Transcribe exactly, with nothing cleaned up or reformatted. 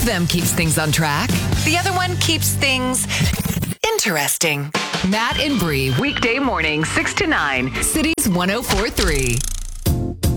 them keeps things on track. The other one keeps things interesting. Matt and Bree, weekday morning, six to nine, Cities one oh four three.